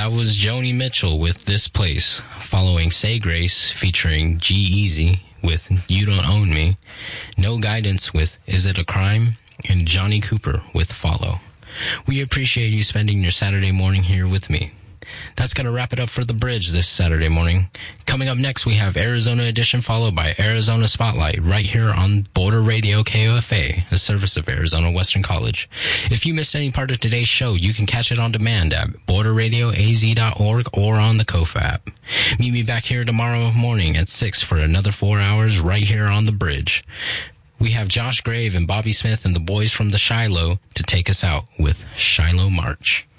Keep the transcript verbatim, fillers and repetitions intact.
That was Joni Mitchell with This Place, following Say Grace featuring G-Eazy with You Don't Own Me, No Guidance with Is It a Crime, and Johnny Cooper with Follow. We appreciate you spending your Saturday morning here with me. That's going to wrap it up for The Bridge this Saturday morning. Coming up next, we have Arizona Edition, followed by Arizona Spotlight, right here on Border Radio K O F A, a service of Arizona Western College. If you missed any part of today's show, you can catch it on demand at border radio a z dot org or on the C O F app. Meet me back here tomorrow morning at six for another four hours right here on The Bridge. We have Josh Grave and Bobby Smith and the boys from the Shiloh to take us out with Shiloh March.